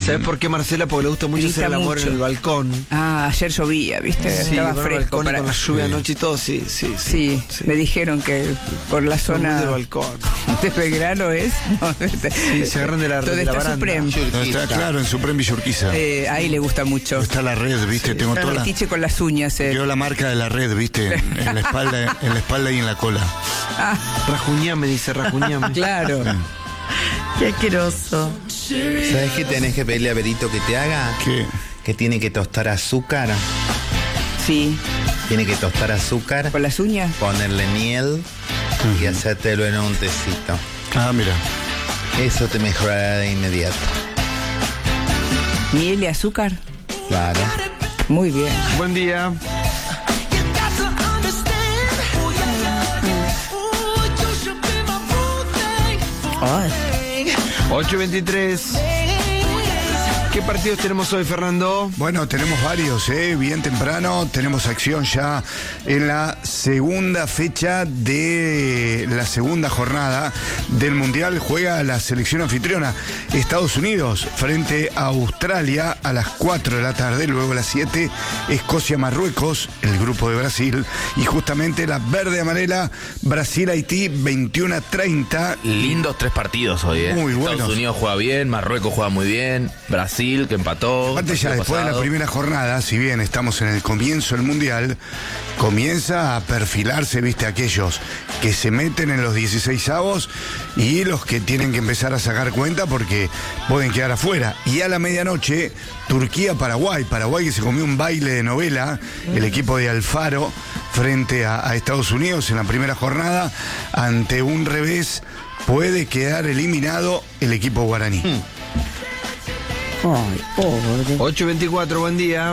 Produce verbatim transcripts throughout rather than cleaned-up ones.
¿Sabes por qué, Marcela? Porque le gusta mucho Grita hacer el amor mucho. en el balcón. Ah, ayer llovía, ¿viste? Sí, Estaba con el fresco. balcón y para- con la lluvia anoche y todo, sí, sí. Sí, me dijeron que por la Son muy zona del balcón. de Belgrano es. No, Sí, se agarran de la, donde de la está baranda. Supreme. No, está claro, en Supreme Villurquiza. Eh, ahí le gusta mucho. Está la red, ¿viste? Tengo toda la... Tiche con las uñas. Eh. Quedó la marca de la red, ¿viste? En, en la espalda, en la espalda y en la cola. Rajuñame, dice Rajuñame. Claro. Qué asqueroso. ¿Sabes qué tenés que pedirle a Berito que te haga? ¿Qué? Que tiene que tostar azúcar. Sí. Tiene que tostar azúcar, Con las uñas. ponerle miel y hacértelo en un tecito. Ah, mira. Eso te mejorará de inmediato. Miel y azúcar. Claro. Muy bien. Buen día. Ay. ocho veintitrés. ¿Qué partidos tenemos hoy, Fernando? Bueno, tenemos varios, ¿eh? Bien temprano. Tenemos acción ya en la segunda fecha de la segunda jornada del Mundial. Juega la selección anfitriona Estados Unidos frente a Australia a las cuatro de la tarde. Luego a las siete, Escocia-Marruecos, el grupo de Brasil. Y justamente la verde-amarela, Brasil-Haití, veintiuno a treinta. Lindos tres partidos hoy, ¿eh? Muy buenos. Estados Unidos juega bien, Marruecos juega muy bien, Brasil que empató. Aparte ya el después de la pasado. primera jornada, si bien estamos en el comienzo del Mundial, comienza a perfilarse, viste, aquellos que se meten en los dieciseisavos y los que tienen que empezar a sacar cuenta porque pueden quedar afuera. Y a la medianoche, Turquía-Paraguay. Paraguay que se comió un baile de novela, el equipo de Alfaro frente a, a Estados Unidos en la primera jornada, ante un revés, puede quedar eliminado el equipo guaraní. Ay, pobre. ocho veinticuatro, buen día.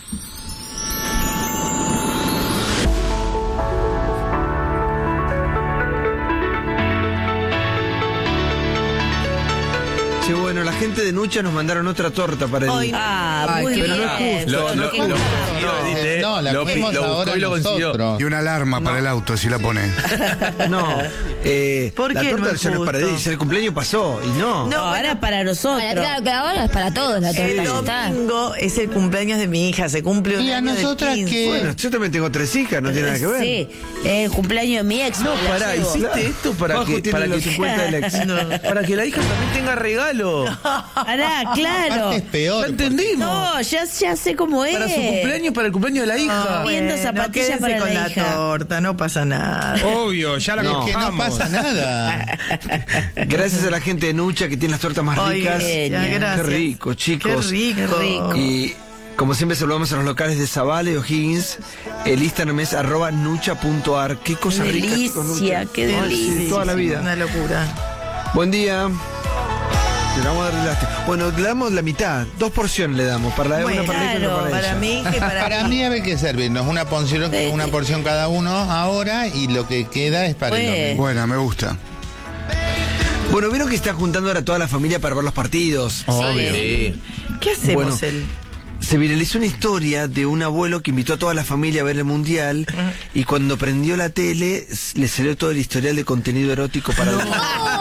Che, bueno, la gente de Nucha nos mandaron otra torta para el... Ay, Ah, muy pero no bien. es justo. Lo, lo, Qué lo, caro. lo- ¿viste? No, la Lo pi- comemos lo buscó ahora y lo consiguió. nosotros. Y una alarma para el auto, si la pone. No, eh, ¿Por la qué torta no es ya no es para justo? ella, ya el cumpleaños pasó y no. No, Ahora para nosotros. Para, claro, que ahora es para todos la torta. El ya está. domingo es el cumpleaños de mi hija, se cumple un ¿Y a año del nosotras quince. qué? Bueno, yo también tengo tres hijas, no tiene nada que ver. Sí, es el cumpleaños de mi ex. No, me la pará, llevo. hiciste esto para Bajo que, tiene para los que, cincuenta del ex. No, para que la hija también tenga regalo. Pará, claro. Aparte es peor. Ya entendimos. No, ya, ya sé cómo es. Para su cumpleaños, para el cumpleaños de la hija. Ah, Viendo zapatillas quédense para con la la hija. torta, no pasa nada. Obvio, ya la No. Que no compramos. pasa nada. Gracias a la gente de Nucha que tiene las tortas más Ay, ricas. genia, Qué gracias. rico, chicos. Qué rico. Qué rico. Y como siempre saludamos a los locales de Zabala y O'Higgins. El Instagram es arroba nucha punto ar. Qué cosa Qué rica, chicos, delicia, Nucha. qué Ay, delicia. sí, toda la vida. Una locura. Buen día. Le vamos a dar lástima. Bueno, le damos la mitad. Dos porciones le damos. Para la Bueno, una para la hija y claro, una para, Para ella. mí y para, Para mí hay que servirnos una porción, una porción cada uno ahora y lo que queda es para el Bueno. domingo. Buena, me gusta. Bueno, vieron que está juntando ahora toda la familia para ver los partidos. Sí. ¿Qué hacemos Bueno, él? Se viralizó una historia de un abuelo que invitó a toda la familia a ver el mundial y cuando prendió la tele s- le salió todo el historial de contenido erótico para adultos.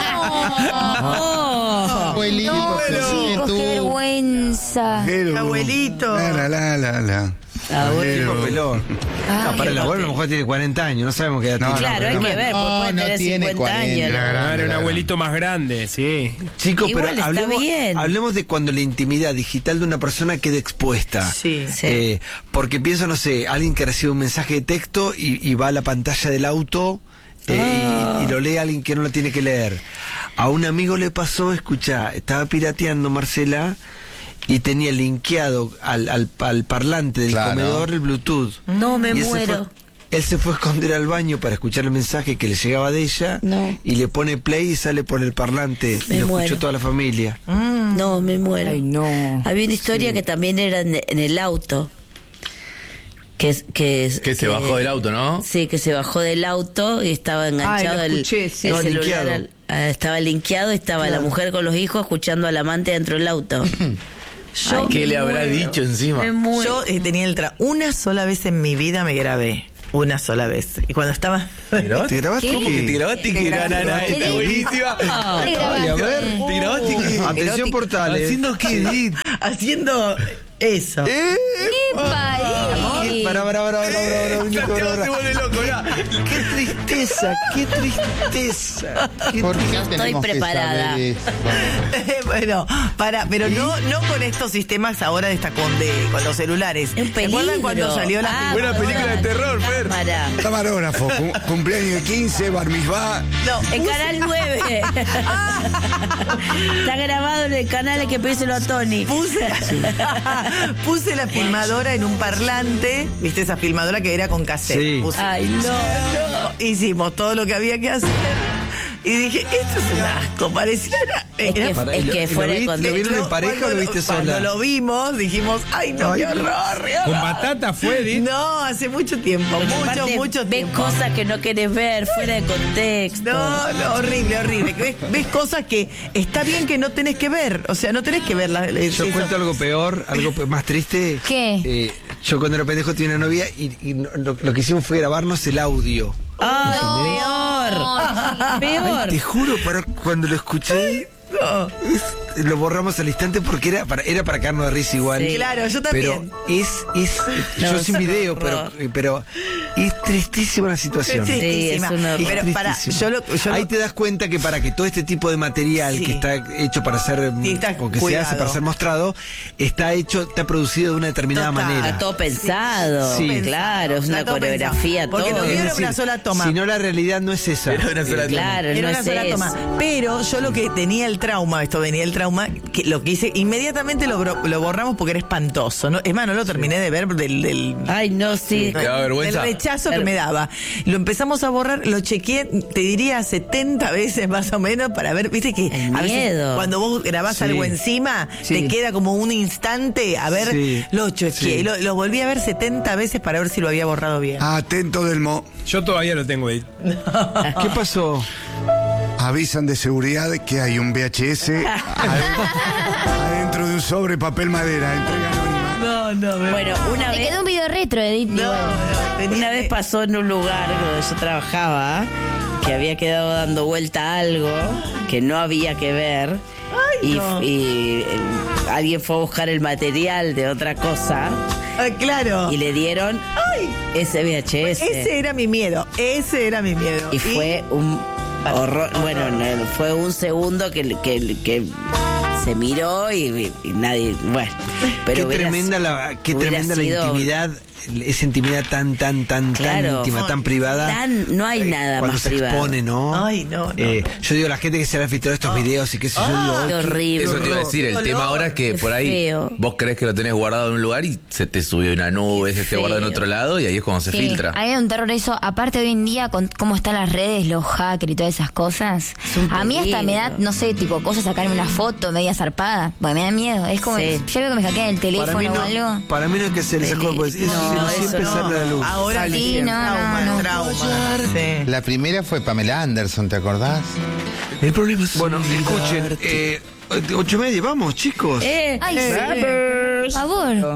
Oh, Abuelito, sí, Chicos, tú. qué vergüenza. Pero- Abuelito. La, la, la, la. Abuelo Pero- pelón. Ay, No, para el qué abuelo a lo mejor tiene cuarenta años, no sabemos qué edad No, tiene. claro, hay que ver, No, porque puede no tener tiene cincuenta cuarenta. años. Era Era un abuelito más grande, sí. Chicos, Igual pero está hablemos, bien. hablemos de cuando la intimidad digital de una persona queda expuesta. Sí. Sí. Eh, porque pienso, no sé, alguien que recibe un mensaje de texto y, y va a la pantalla del auto eh, Ah. y, y lo lee alguien que no lo tiene que leer. A un amigo le pasó, escucha, estaba pirateando Marcela y tenía linkeado al, al, al parlante del Claro. comedor el Bluetooth. No, me Y él se muero. fue- él se fue a esconder al baño para escuchar el mensaje que le llegaba de ella No. y le pone play y sale por el parlante. Me y lo muero. escuchó toda la familia. No, me muero. Ay, no. Había una historia que también era en, en el auto. Que, es- que, es- Que se bajó del auto, ¿no? Sí, que se bajó del auto y estaba enganchado Ay, lo el, escuché, sí. el No, celular. linkeado. al- ah, estaba linkeado y estaba la mujer con los hijos escuchando al amante dentro del auto. Yo, ¿Qué le habrá muero. dicho encima? Me muero. yo eh, tenía el tra... Una sola vez en mi vida me grabé. Una sola vez. Y cuando estaba... ¿Te grabaste? ¿Qué? ¿Cómo que te grabaste? ¿Qué Que grabaste? ganara, ¿Qué está dices? buenísima. ¿Qué Ay, a grabaste? ver, ¿te grabaste? qué? Atención Erótico. portales. ¿Haciendo qué, Edith? haciendo eso. ¿Eh? ¡Qué país! Pará, pará, pará, pará, pará, pará, Santiago pará, se pará. vuelve loco, ya. Qué tristeza, qué tristeza. Qué ¿Por qué estoy tenemos que preparada. saber eso? Bueno, para, pero no, no con estos sistemas ahora de esta con, de, con los celulares. Un ¿Se acuerdan peligro. cuando salió la Ah, Buena película de terror, Fer. Para. Camarógrafo, cum- cumpleaños de quince, bar mitzvah. No, En Canal nueve. Está grabado en el canal que pedíselo a Tony. puse, puse la filmadora en un parlante, ¿viste esa filmadora que era con cassette? Sí. Puse- Ay, no. Hicimos todo lo que había que hacer. Y dije, esto es un asco, pareciera... Es que, Pará, es ¿y lo- que y lo fuera de vi- contexto. lo vieron en pareja Cuando o lo viste lo- Cuando sola? lo vimos, dijimos, ay, no, qué horror, qué Con horror. batata fue, Edith. No, hace mucho tiempo, mucho, Aparte, mucho ves tiempo. cosas que no querés ver, fuera de contexto. No, no, horrible, horrible. Ves, ves cosas que está bien que no tenés que ver. O sea, no tenés que verlas. Yo cuento algo peor, algo pe- más triste. ¿Qué? Eh, yo cuando era pendejo tenía una novia y, y no- lo, lo que hicimos fue grabarnos el audio. ¡Ay, No. peor! Peor. Te juro, para, cuando lo escuché, No. es- lo borramos al instante porque era para, era para caernos de risa igual. Sí. Claro, yo también. Pero es, es No, yo es sin un video, horror. pero, pero es tristísima la situación. Sí, tristísima. es una- Es Pero para, tristísima. yo lo, yo lo- Ahí te das cuenta que para que todo este tipo de material Sí. que está hecho para ser, Sí, está o que se cuidado. hace para ser mostrado, está hecho, está producido de una determinada Total. manera. Está todo pensado. Sí. Claro, es Está una todo coreografía, pensado. Porque todo. lo mío Es era decir, una sola toma. Si no, la realidad no es esa. Era una sola Eh, Claro, Era no una es sola eso. toma. Pero yo lo que tenía el trauma, esto venía el trauma, que lo que hice, inmediatamente lo, bro- lo borramos porque era espantoso. ¿no? Es más, no lo terminé de ver del, del, Ay, no, sí. ¿Te da vergüenza? del rechazo que me daba. Lo empezamos a borrar, lo chequeé, te diría setenta veces más o menos para ver, viste que El a veces miedo. cuando vos grabás Sí. algo encima, Sí. te queda como un instante a ver, Sí. lo chequeé. Sí. Y Lo, lo volví a ver setenta veces para ver si lo había borrado bien. Atento, Delmo. Yo todavía lo tengo, Edith. ¿Qué pasó? Avisan de seguridad que hay un V H S adentro, adentro de un sobre papel madera. Entrega anónima. No, no, me- Bueno, una Te vez, quedó un video retro, Edith. no, igual. no, tenía- una vez pasó en un lugar donde yo trabajaba que había quedado dando vuelta algo que no había que ver. y, no. y, eh, alguien fue a buscar el material de otra cosa Ah, claro. y le dieron ese V H S. Ese era mi miedo, ese era mi miedo. Y fue un horror. Bueno, no, fue un segundo que, que, que se miró y, y nadie. Bueno, pero Qué hubiera- tremenda la, qué hubiera tremenda la sido- intimidad, esa intimidad tan, tan, tan, tan Claro. íntima, tan privada. Tan- no hay Eh, nada cuando más se privado. expone, ¿no? Ay, no, no. Eh, yo digo, la gente que se ha filtrado estos videos y qué sé yo, digo, Qué "Ay, horrible. Eso te iba a decir, el Qué tema olor. ahora es que Qué por ahí feo. vos crees que lo tenés guardado en un lugar y se te subió una nube, se te feo. guarda en otro lado y ahí es cuando se Sí, filtra. hay un terror eso. Aparte hoy en día con cómo están las redes, los hackers y todas esas cosas. Es un A mí hasta me da, peligro. no sé, tipo cosas, sacarme una foto media zarpada. Bueno, me da miedo. Es como, Sí. ya veo que me hackean el para teléfono mí, o no, algo. para mí no es que se les sacó, pues, eso No, no, eso siempre no. sale a la luz. Ahora Sí, sí, no, trauma, no, no. trauma. Sí. La primera fue Pamela Anderson, ¿te acordás? El problema es Bueno, escuchen, eh, ocho y media, vamos, chicos. Eh, Ay, sí. Por favor.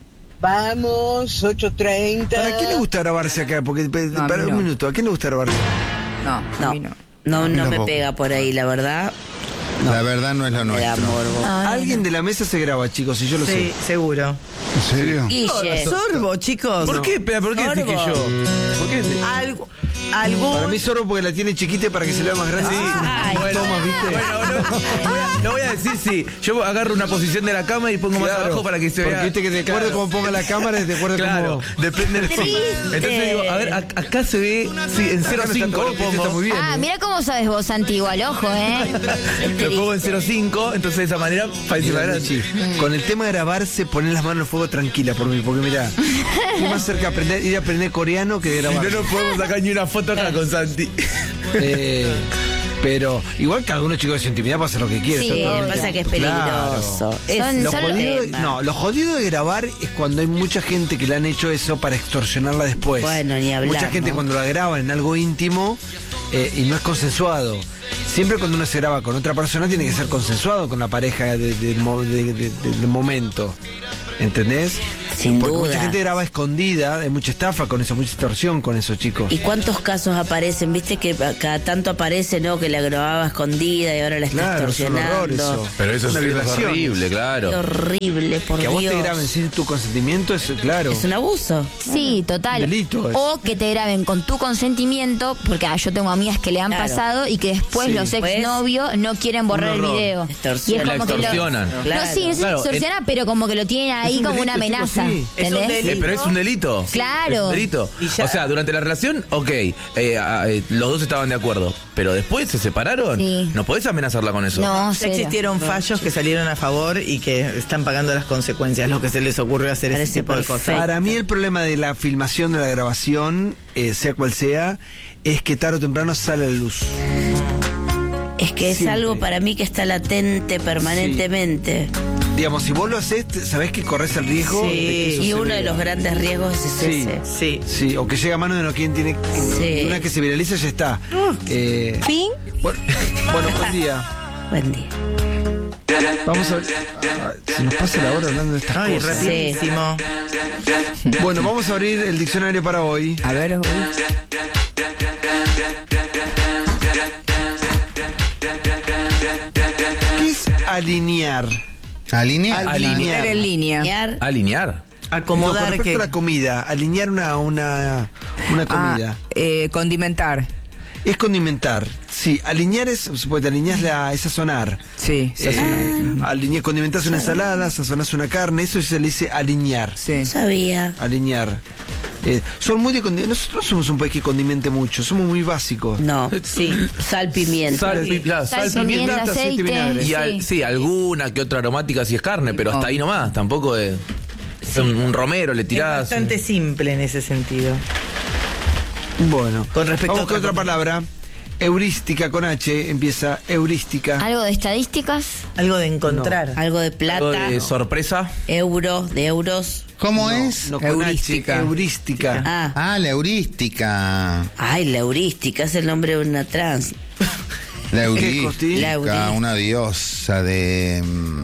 Vamos, ocho treinta. ¿Para quién le gusta grabarse acá? Porque, pe- No, a mí para no. un minuto, ¿a quién le gusta grabarse? No, a no, mí no. no, no me tampoco. pega por ahí, la verdad. La verdad no es lo Me da nuestro. morbo. Alguien de la mesa se graba, chicos, y yo lo Sí, sé. seguro. ¿En serio? Guille. Sorbo, chicos. ¿Por qué? Espera, ¿por qué decís que yo? ¿Por qué decís? Algo, algún... Para mí Sorbo porque la tiene chiquita para que se le vea más grande. Ay, Bueno, tomas, ¿viste? bueno, no, no voy a, no voy a decir si yo agarro una posición de la cama y pongo más Claro, abajo para que se porque vea. viste que de acuerdo Claro. cómo ponga la cámara, de acuerdo Claro, cómo... depende del Entonces digo, a ver, ac- acá se ve, sí, en cero Acá no está cinco todo, lo que está muy pongo. bien. Ah, ¿eh? mira cómo sabes vos, Santiago, al ojo, ¿eh? Lo pongo en cero cinco, entonces de esa manera parece Mira, para Michi, con el tema de grabarse, poner las manos en el fuego tranquila por mí, porque mira, estoy más cerca de aprender, ir a aprender coreano que de Y grabar. no nos podemos sacar ni una foto acá con Santi. Eh, pero igual cada uno, chicos, de su intimidad puede hacer lo que quiera. Sí, está todo lo que bien. pasa que es Claro. peligroso. Es Son- Lo son- jodido, de, tema. no, lo jodido de grabar es cuando hay mucha gente que le han hecho eso para extorsionarla después. Bueno, ni hablar, Mucha gente ¿no? cuando la graban en algo íntimo eh, y no es consensuado. Siempre cuando uno se graba con otra persona tiene que ser consensuado con la pareja de- de- mo- de- de- del momento. ¿Entendés? Sin Porque duda. mucha gente graba escondida, hay mucha estafa con eso, mucha extorsión con eso, chicos. ¿Y cuántos casos aparecen? Viste que cada tanto aparece, ¿no? Que la grababa escondida y ahora la está Claro, es un horror extorsionando. eso. Pero eso Una es violación. horrible, Qué claro. horrible, por Que a vos Dios. te graben sin tu consentimiento, es claro. Es un abuso. Sí, total. Delito es. O que te graben con tu consentimiento, porque ah, yo tengo amigas que le han Claro. pasado y que después Sí. los Pues, exnovios no quieren borrar el horror. video. Extorsión. Y es La como que lo- extorsionan. Claro. No, sí, no sé si Claro, extorsiona, pero como que lo tienen ahí un como una delito, chicos, amenaza. sí. Es un ¿Entendés? delito. Eh, pero es un delito. Claro. Es un delito. Y ya- O sea, durante la relación, ok, eh, ah, eh, los dos estaban de acuerdo, pero después se separaron. Sí. No podés amenazarla con eso. No, Ya cero. existieron fallos que salieron a favor y que están pagando las consecuencias, lo que se les ocurrió hacer Parece ese tipo de perfecto. cosas. Para mí el problema de la filmación, de la grabación, eh, sea cual sea, es que tarde o temprano sale a la luz. Es que es Siempre. algo para mí que está latente permanentemente. Digamos, si vos lo haces, te- sabés que corres el riesgo Sí. de que eso Y se uno de vea. los grandes riesgos es Sí. ese. Sí. Sí, o que llega a mano de no quien tiene. Sí. Una que se viraliza ya está. Eh, Fin. bueno, bueno, buen día. Buen día. Vamos a ver. ah, Se nos pasa la hora hablando de estas Ay, cosas. rapidísimo. Bueno, vamos a abrir el diccionario para hoy. A ver, uy. ¿Qué es alinear? Alinear. Alinear en línea. Alinear. Alinear. No, con Acomodar respecto que. a la comida, alinear una, una, una comida. Ah, eh, condimentar. Es condimentar. Sí, alinear es, suponete, alineás la, es sazonar. Sí, Eh, alinear, condimentás una ensalada, sazonás una carne, eso se le dice alinear. sí. No sabía. Alinear. Eh, son muy de condi- Nosotros somos un país que condimente mucho, somos muy básicos. No, sí. Sal, pimienta. Sal, pi- claro, Sal, sal, pimienta, pimienta, aceite, aceite. vinagre. Y al- sí. sí, alguna que otra aromática si es carne, pero hasta ahí nomás, tampoco es. es un, un romero le Es tirás. bastante simple en ese sentido. Bueno, Con respecto vamos a con otra otra palabra. Heurística con H, empieza heurística. Algo de estadísticas. Algo de encontrar. Algo de Algo plata. de sorpresa. Euros, de euros. ¿Cómo No, es? no con Heurística. H, heurística. Ah. Ah, la heurística. Ay, la heurística es el nombre de una trans. La ¿Qué, heurística, Costi? La heurística. una diosa de... mm,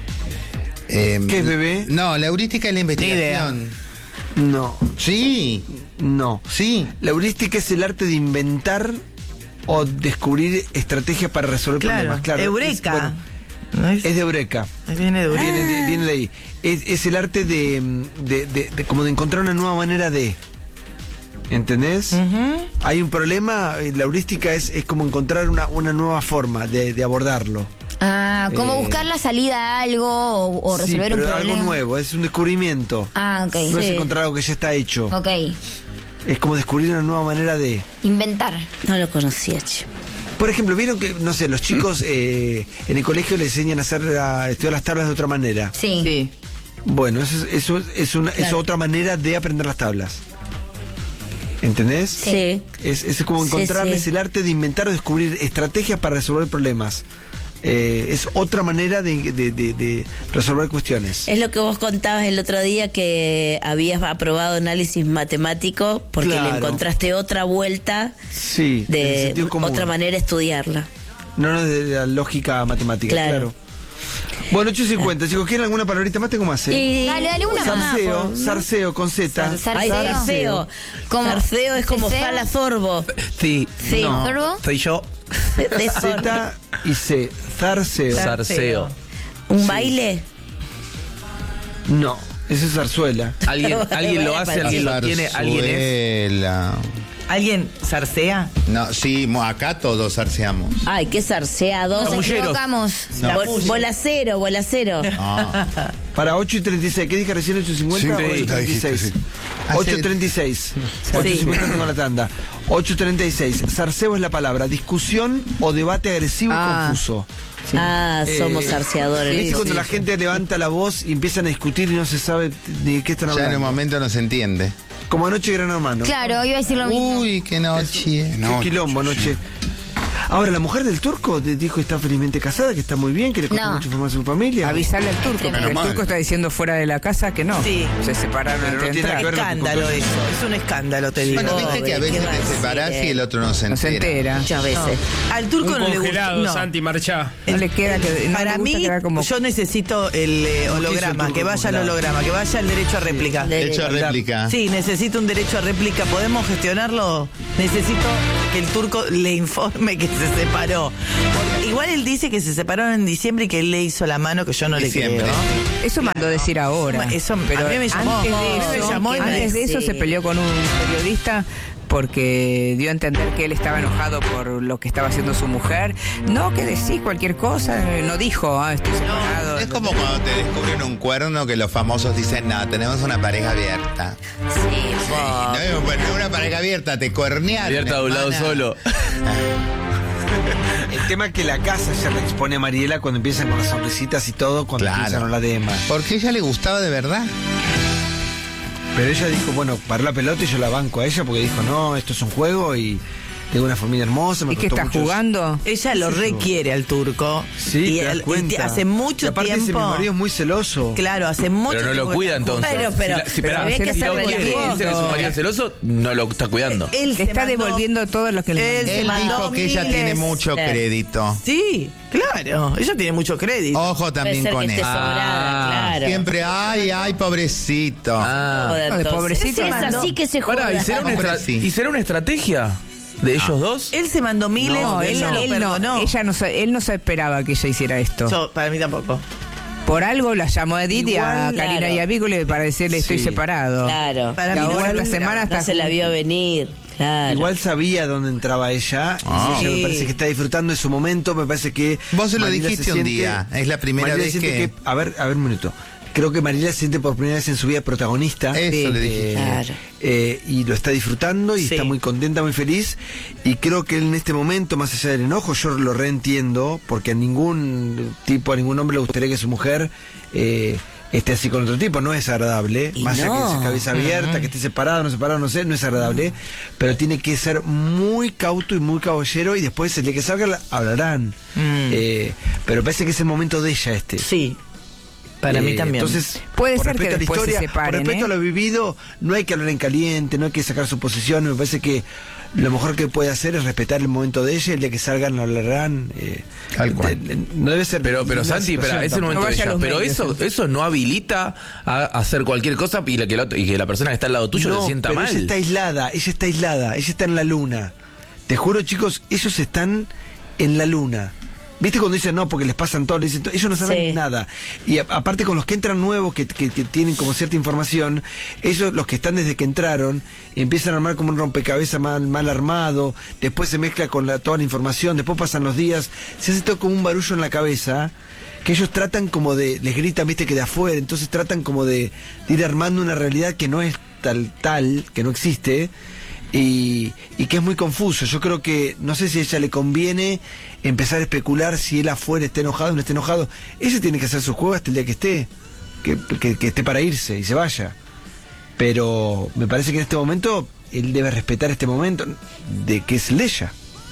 em, ¿Qué es, bebé? No, la heurística es la investigación. No, Sí, no. sí. La heurística es el arte de inventar o descubrir estrategias para resolver Claro. problemas. Claro, Eureka. Es, bueno, ¿No es? es de Eureka. Viene de Eureka. Viene, de, viene de ahí. Es, es el arte de, de- de- de- como de encontrar una nueva manera de. ¿Entendés? Ujú. Hay un problema, eh, la heurística es, es como encontrar una, una nueva forma de, de abordarlo. Ah, como Eh, buscar la salida a algo o, o Sí, resolver un pero problema. algo nuevo, es un descubrimiento. Ah, ok. No es Sí. encontrar algo que ya está hecho. Ok. Es como descubrir una nueva manera de. Inventar. No lo conocía, che. Por ejemplo, vieron que, no sé, los chicos eh, en el colegio les enseñan a hacer a estudiar las tablas de otra manera. Sí. Sí. Bueno, eso, es- eso es, una, es Claro. otra manera de aprender las tablas. ¿Entendés? Sí. Es, es como Sí, encontrarles sí. el arte de inventar o descubrir estrategias para resolver problemas. Eh, es otra manera de, de- de- de resolver cuestiones. Es lo que vos contabas el otro día que habías aprobado análisis matemático porque Claro. le encontraste otra vuelta Sí, en el de sentido común. otra manera de estudiarla. No, no de la lógica matemática, claro. Claro. Bueno, ocho cincuenta, chicos, ¿quieren alguna palabrita más? Tengo más, ¿eh? Sí. Dale, dale una más. Zarceo, zarceo con Z. Zar- Ay, Zarceo. zarceo. ¿Cómo? Zarceo es como ¿Ceseo? fala sorbo. Sí. Sí. No. ¿Sorbo? Soy yo. De sorbo. Z y C. Zarceo. Zarceo. ¿Un baile? No, eso es zarzuela. ¿Alguien, alguien lo hace? ¿Alguien lo tiene? ¿Alguien es? Zarzuela. ¿Alguien zarcea? No, sí, mo- acá todos zarceamos. Ay, qué zarceado. Nos Mulleros. equivocamos. No. Bol- bolacero, bolacero. Ah. Para ocho y treinta y seis, ¿qué dije recién? ¿ocho cincuenta Sí, o ocho treinta y dijiste, seis? sí. ocho treinta y seis. ocho cincuenta tengo la tanda. ocho treinta y seis. Zarceo es la palabra. Discusión o debate agresivo y Ah. confuso. Ah, somos Eh, zarceadores. ¿Viste cuando la gente levanta la voz y empiezan a discutir y no se sabe ni de qué están Ya en hablando? un momento no se entiende. Como anoche Gran Hermano. Claro, iba a decir lo mismo. Uy, qué noche. Qué quilombo anoche. Ahora, la mujer del turco te dijo que está felizmente casada, que está muy bien, que le contó No. mucho información a su familia. Avisarle al turco, porque el mal. turco está diciendo fuera de la casa que no. Sí. Se separaron Pero antes no de tiene entrar. que ver- Escándalo eso, es un escándalo, te digo. Bueno, viste que a Pobre, veces ¿qué va a te decir, separás eh? y el otro no se No se entera. entera. Muchas veces. No. Al turco Un no le congelado, gusta. No. Santi, marchá. No le queda que. No Para le gusta mí, quedar como. yo necesito el eh, holograma, turco que vaya el congelado? holograma, que vaya el derecho a réplica. Le- Hecho réplica. Sí, necesito un derecho a réplica. ¿Podemos gestionarlo? Necesito que el turco le informe que se separó. Porque igual él dice que se separaron en diciembre y que él le hizo la mano, que yo no le Diciembre. creo. Eso mandó decir ahora. Eso- pero a mí me llamó. antes A mí de me eso, llamó y me antes de eso dice- se peleó con un periodista porque dio a entender que él estaba enojado por lo que estaba haciendo su mujer. No, que decís cualquier cosa. No dijo, ah, estoy separado. Es como cuando te descubren un cuerno que los famosos dicen, no, tenemos una pareja abierta. Sí, No, bueno, una pareja abierta, te cuernearon. Abierta de un lado hermana. solo. El tema es que la casa ya la expone a Mariela cuando empiezan con las sonrisitas y todo, cuando Claro. empiezan a hablar de Emma. Porque ella le gustaba de verdad. Pero ella dijo, bueno, paró la pelota y yo la banco a ella porque dijo, no, esto es un juego y tengo una familia hermosa. Me ¿Y qué costó está mucho- jugando? Ella lo Sí, yo. requiere al turco. Sí, y, te das él- y cuenta. hace mucho Y aparte ese, tiempo. mi marido es muy celoso. Claro, hace mucho Pero no tiempo. lo cuida que- entonces. Pero, pero, si la- si, pero esperá, había que si lo hacerle quiere, tiempo. dice que su marido es celoso, no lo está cuidando. Él Le se está mandó- devolviendo todo lo que le Él mandó. se Él mandó dijo que ella miles. tiene mucho Claro. crédito. Sí, claro. Ella tiene mucho crédito. Ojo Puede también ser que con esté eso. sobrada, claro. Siempre, ay, ay, pobrecito. Ah. Joder, No, de entonces. pobrecito Si es mandó. así que se Pará, joda. ¿y será, una Hombre, estra- sí. ¿y será una estrategia de ellos dos? Él se mandó miles, No, él, ella no, lo él no, perdonó. ella no, se- él no se esperaba que ella hiciera esto. Yo, para mí tampoco. Por algo la llamó a Edith y a Igual, Karina claro. y a Vícula para decirle estoy Sí. separado. Claro. Para Y mí ahora igual esta semana está No se la vio venir. Claro. Igual sabía dónde entraba ella Ah. y ella Sí. me parece que está disfrutando de su momento, me parece que... Vos se lo Mariela dijiste se un siente- día, es la primera Mariela vez siente que- A ver, a ver un minuto. Creo que Mariela se siente por primera vez en su vida protagonista. Eso le Eh, dijiste. Claro. eh, y lo está disfrutando y Sí. está muy contenta, muy feliz. Y creo que él en este momento, más allá del enojo, yo lo reentiendo, porque a ningún tipo, a ningún hombre le gustaría que su mujer eh, esté así con otro tipo. No es agradable. Y más allá no. que esté cabeza abierta, que esté separado, no separado, no sé, no es agradable. Pero tiene que ser muy cauto y muy caballero y después el día que salga hablarán. Mm. Eh, pero parece que es el momento de ella este. Sí. Para Eh, mí también. Entonces, Puede por ser que respeto a la después se historia, separen, por respeto ¿eh? a lo vivido, no hay que hablar en caliente, no hay que sacar suposiciones. Me parece que lo mejor que puede hacer es respetar el momento de ella, el día que salgan lo hablarán. Eh, Tal cual. de- de- no debe ser. Pero, pero una Santi, situación espera, es el tampoco. momento No de vaya a ella. los Pero medios, eso, sí. eso no habilita a hacer cualquier cosa y, la que la, y que la persona que está al lado tuyo No, se sienta pero mal. ella está aislada, ella está aislada, ella está en la luna. Te juro, chicos, ellos están en la luna. ¿Viste cuando dicen no? Porque les pasan todo, les dicen todo? Ellos no saben Sí. nada. Y a- aparte con los que entran nuevos, que, que- que tienen como cierta información, ellos, los que están desde que entraron, empiezan a armar como un rompecabezas mal, mal armado, después se mezcla con la, toda la información, después pasan los días, se hace todo como un barullo en la cabeza, que ellos tratan como de, les gritan, viste, que de afuera, entonces tratan como de, de ir armando una realidad que no es tal, tal, que no existe. Y, y que es muy confuso. Yo creo que, no sé si a ella le conviene empezar a especular si él afuera está enojado o no está enojado. Ella tiene que hacer su juego hasta el día que esté, que, que- que esté para irse y se vaya. Pero me parece que en este momento él debe respetar este momento de que es ella.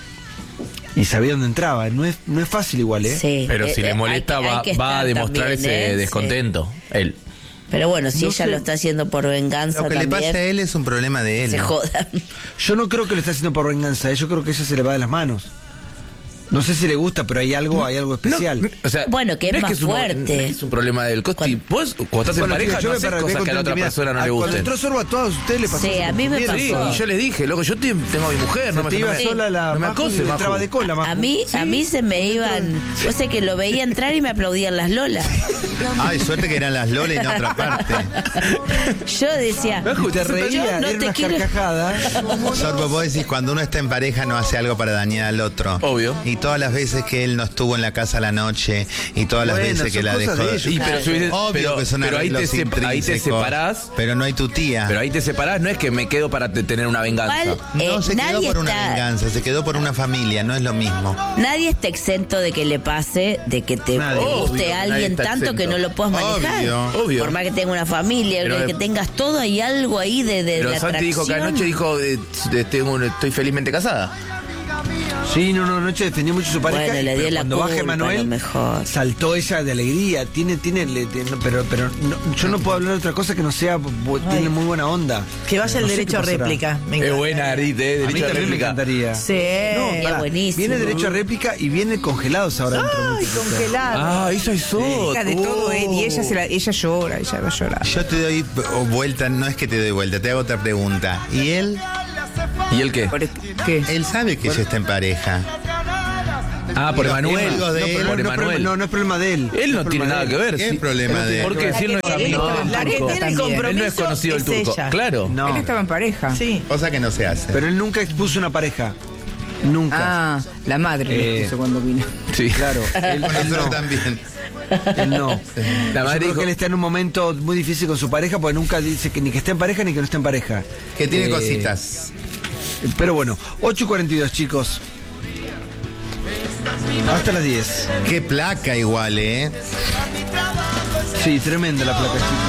Y sabía dónde entraba. No es, no es fácil igual, ¿eh? Sí. Pero si Eh, le eh, molesta, hay que- hay va, que va a estar demostrar también, ese ¿eh? Sí. descontento. Él. Pero bueno, si No ella sé. lo está haciendo por venganza Lo que le también, pasa a él es un problema de él. se jodan. Yo no creo que lo esté haciendo por venganza. ¿eh? Yo creo que ella se le va de las manos. No sé si le gusta, pero hay algo, hay algo especial. No, o sea, Bueno, que es no más un- fuerte. no es que es un problema del Costi. Vos, cuando estás en Bueno, pareja, chicos, yo no voy haces para- voy cosas que a la contar otra intimidad. persona no Ah, le Cuando gusten. entró Sorbo a todos ustedes le pasó. Sí, eso, a mí me ¿confundieron? Sí, pasó. y yo le dije, loco, yo te- tengo a mi mujer, no me te iba no me- sola la no me Maju y acoses, le Maju. entraba de cola, Maju. A mí, a mí se me iban. Yo sé que lo veía entrar y me aplaudían las lolas. Ay, suerte que eran las Lola y en otra parte. Yo decía. Maju, te yo reía, no era te unas quiero. carcajadas. Sorbo, vos decís, cuando uno está en pareja no hace algo para dañar al otro. Obvio. Y todas las veces que él no estuvo en la casa a la noche, y todas las Bueno, veces que son la cosas dejó. de ellos. Y pero, si hubiese- Obvio pero, que son pero ahí, te, arreglos sep- ahí te intrínsecos, separás. Pero no hay tu tía. Pero ahí te separás, no es que me quedo para te- tener una venganza. Igual, no eh, se quedó nadie por una está- venganza, se quedó por una familia, no es lo mismo. Nadie está exento de que le pase, de que te Nadie. guste Obvio que a nadie alguien está tanto que exento. no lo puedas manejar. Obvio. Obvio. Por más que tenga una familia, Pero que de- tengas todo, hay algo ahí de, de Pero la Santi dijo que atracción. anoche dijo, eh, de- tengo un- estoy felizmente casada. Sí, no, no, anoche defendió mucho su pareja. Bueno, le dio pero la cuando culpa, baja a lo Emanuel, mejor. saltó ella de alegría. Tiene, tiene, le- tiene- pero, pero no- yo no puedo hablar de otra cosa que no sea, bu- tiene muy buena onda. Que vaya el No sé derecho qué a pasará. réplica. Me Es encanta. buena, Arit, eh, A mí derecho a también me réplica. encantaría. Sí. Es Pará, buenísimo. Viene derecho a réplica y viene congelados ahora dentro de muy Ay, poquito. congelado. Ah, esa es otra. Diga de todo él y ella, se la, ella llora, ella va a llorar. Yo te doy oh, vuelta, no es que te doy vuelta, te hago otra pregunta. ¿Y él? ¿Y el qué? ¿Por qué? Él sabe que ella está en pareja. Ah, por Los Emanuel. amigos de No, él. pero Por no, no, es problema- Emanuel. no, no es problema de él. Él no es tiene problema nada de que él. ver. ¿Qué sí. problema de él? Porque si él no es amigo del La que turco. tiene también. compromiso Él no es conocido del es turco. ella. Claro. No. Él estaba en pareja. Sí. Cosa que no se hace. Pero él nunca expuso una pareja. Nunca. Ah, la madre le Eh, puso cuando vino. Sí. Claro. Él, Bueno, él nosotros no. también. Él no. La Yo madre creo dijo- que él está en un momento muy difícil con su pareja porque nunca dice que ni que esté en pareja ni que no esté en pareja. Que tiene Eh, cositas. Pero bueno, ocho y cuarenta y dos, chicos. Hasta las diez. Qué placa igual, ¿eh? Sí, tremenda la placa, chicos.